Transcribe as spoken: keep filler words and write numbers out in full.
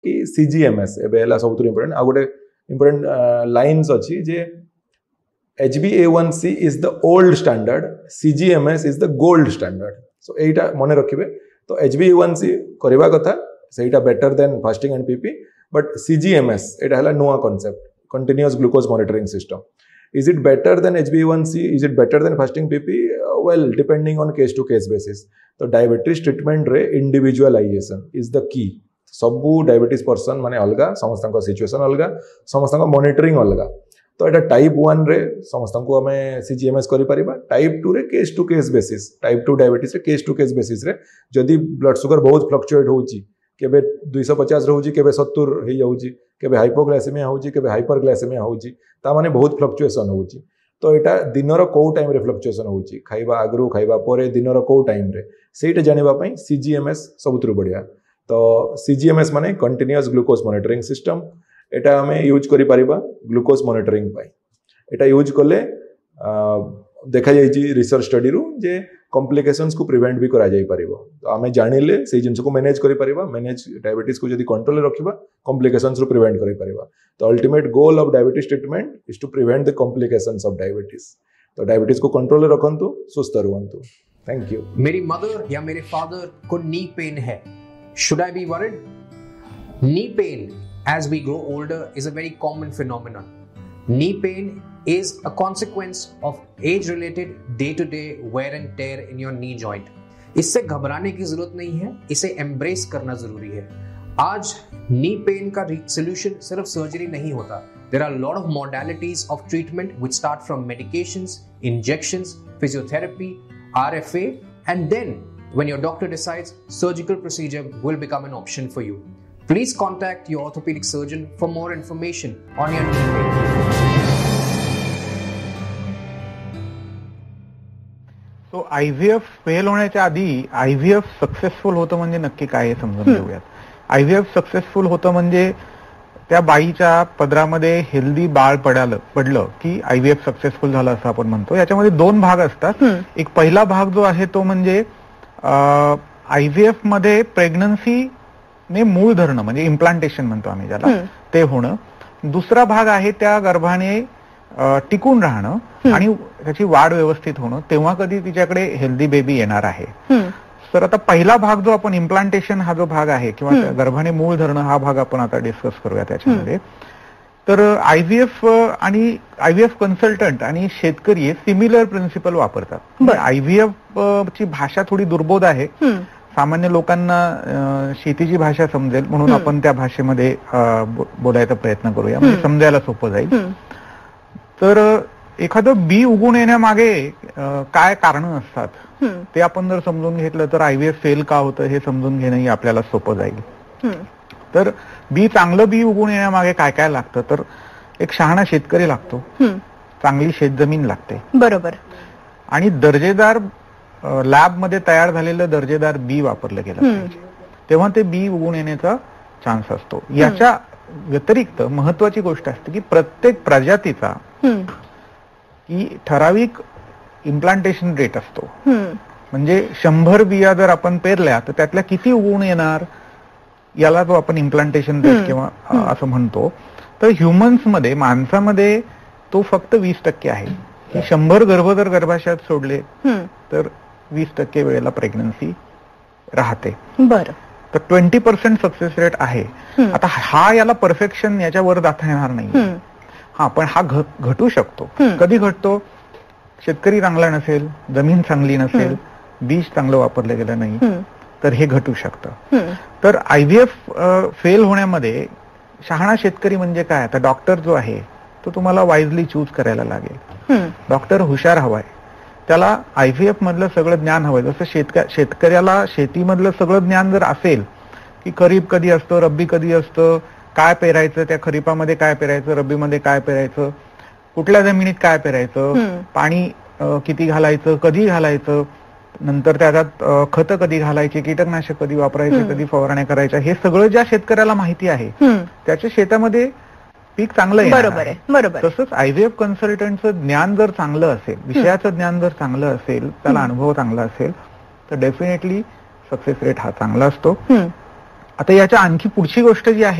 कि सीजीएमएस एबे हला सबुत इंपोर्टेंट आ गोटे इंपोर्टेंट लाइन्स अछि जे H b A one C is the old standard, C G M S is the gold standard. So Etah मने रखिबे तो H b A one C करबा कथा सेटा बेटर देन फास्टिंग एंड पीपी but C G M S Etah हला नुवा concept continuous glucose monitoring system. Is it better than H b A one C? Is it better than fasting P P? Uh, well, depending on case to case basis. तो diabetes treatment ray individualisation is the key. सबू diabetes person Mane अलगा समस्त situation अलगा समस्त monitoring अलगा. तो Etah type one रे समस्त को हमें सीजीएमएस करि परिबा. Type two ray case to case basis type two diabetes ray case to case basis रे जदी ब्लड शुगर बहुत फ्लक्चुएट होउची केबे two fifty रहउची केबे seventy हे जाउची केबे हाइपोग्लाइसेमिया होउची केबे हाइपरग्लाइसेमिया होउची ता माने बहुत फ्लक्चुएशन होउची. तो एटा दिनर को टाइम रे फ्लक्चुएशन होउची खाइबा आगरु खाइबा परे दिनर को टाइम रे सेटा जानिबा पई सीजीएमएस सबुतरु बढ़िया. तो सीजीएमएस Mane continuous glucose monitoring system. Etah हमें यूज करि परिबा ग्लूकोज मॉनिटरिंग पाई. एटा यूज कले देखा जाइछि रिसर्च स्टडी रु जे कॉम्प्लिकेशंस को प्रिवेंट भी करा जाई परिबो. तो हमें जानिले से जिंस को मैनेज करि परिबा. मैनेज डायबिटीज को जदी कंट्रोल रे रखिबा कॉम्प्लिकेशंस रु प्रिवेंट करि परिबा. तो ultimate goal of diabetes treatment is to prevent the complications of diabetes. तो डायबिटीज को कंट्रोल रे रखंतु सुस्त रहंतु. Thank you. मेरी मदर या मेरे फादर को नी पेन है. Should I be worried? Knee pain as we grow older is a very common phenomenon. Knee pain is a consequence of age related day to day wear and tear in your knee joint. इससे घबराने की जरूरत नहीं है, इसे embrace करना जरूरी है. आज नी पेन का सोल्यूशन सिर्फ सर्जरी नहीं होता. There are a lot of modalities of treatment which start from medications, injections, physiotherapy, R F A, and then when your doctor decides, surgical procedure will become an option for you. Please contact your orthopedic surgeon for more information on your knee pain. So I V F fail होण्याच्या आधी I V F successful होतं म्हणजे नक्की काय हे समजून घेऊयात. I V F successful होतं म्हणजे त्या बाईच्या पदरामध्ये हेल्दी बाळ पडालं पडलं की I V F सक्सेसफुल झालं असं आपण म्हणतो. याच्यामध्ये दोन भाग असतात. एक पहिला भाग जो आहे तो म्हणजे I V F मध्ये प्रेग्नन्सी ने मूळ धरणं म्हणजे इम्प्लांटेशन म्हणतो आम्ही ज्याला ते होणं. दुसरा भाग आहे त्या गर्भाने टिकून राहणं आणि त्याची वाढ व्यवस्थित होणं. तेव्हा कधी तिच्याकडे हेल्दी बेबी येणार आहे. तर आता पहिला भाग जो आपण इम्प्लांटेशन हा जो भाग आहे किंवा गर्भाने मूळ धरणं हा भाग आपण आता डिस्कस करूया त्याच्यामध्ये. तर आयव्हीएफ आणि आयव्हीएफ कन्सल्टंट आणि शेतकरी हे सिमिलर प्रिन्सिपल वापरतात. आयव्हीएफ ची भाषा थोडी दुर्बोध आहे. सामान्य लोकांना शेतीची भाषा समजेल म्हणून आपण त्या भाषेमध्ये बोलायचा प्रयत्न करूया म्हणजे समजायला सोपं जाईल. तर एखादं बी उगवून येण्यामागे काय कारण असतात ते आपण जर समजून घेतलं तर आयव्हीएफ फेल का होतं हे समजून घेणंही आपल्याला सोपं जाईल. तर बी चांगलं बी उगवून येण्यामागे काय काय लागतं तर एक शहाणा शेतकरी लागतो, चांगली शेतजमीन लागते, बरोबर, आणि दर्जेदार लॅबमध्ये तयार झालेलं दर्जेदार बी वापरलं गेलं पाहिजे. तेव्हा ते बी उगवून येण्याचा चान्स असतो. याच्या व्यतिरिक्त महत्वाची गोष्ट असते की प्रत्येक प्रजातीचा की ठराविक इम्प्लांटेशन रेट असतो. म्हणजे शंभर बिया जर आपण पेरल्या तर त्यातल्या किती उगवून येणार याला जो आपण इम्प्लांटेशन रेट किंवा असं म्हणतो. तर ह्युमन्समध्ये माणसामध्ये तो फक्त वीस टक्के आहे. की शंभर गर्भ जर गर्भाशयात सोडले तर वीस टक्के वेळेला प्रेग्नन्सी राहते. बरं. तर ट्वेंटी पर्सेंट सक्सेस रेट आहे. आता हा याला परफेक्शन याच्यावर जाता येणार नाही. हा पण हा घटू शकतो. कधी घटतो? शेतकरी चांगला नसेल, जमीन चांगली नसेल, बीज चांगलं वापरलं गेलं नाही तर हे घटू शकतं. तर आयव्हीएफ फेल होण्यामध्ये शहाणा शेतकरी म्हणजे काय? आता डॉक्टर जो आहे तो तुम्हाला वाईजली चूज करायला लागेल. डॉक्टर हुशार हवाय, त्याला आयव्हीएफ मधलं सगळं ज्ञान हवंय. जसं शेतक शेतकऱ्याला शेतीमधलं सगळं ज्ञान जर असेल की खरीप कधी असतं, रब्बी कधी असतं, काय पेरायचं, त्या खरीपामध्ये काय पेरायचं, रब्बीमध्ये काय पेरायचं, कुठल्या जमिनीत काय पेरायचं, पाणी किती घालायचं, कधी घालायचं, नंतर त्याच्यात खतं कधी घालायची, कीटकनाशक कधी वापरायचे, कधी फवारण्या करायच्या, हे सगळं ज्या शेतकऱ्याला माहिती आहे त्याच्या शेतामध्ये पीक चांगलं येणार. बरोबर आहे, बरोबर. तसंच आयव्हीएफ कन्सल्टंटचं ज्ञान जर चांगलं असेल, विषयाचं ज्ञान जर चांगलं असेल, त्याला अनुभव चांगला असेल तर डेफिनेटली सक्सेस रेट हा चांगला असतो. आता याच्या आणखी पुढची गोष्ट जी आहे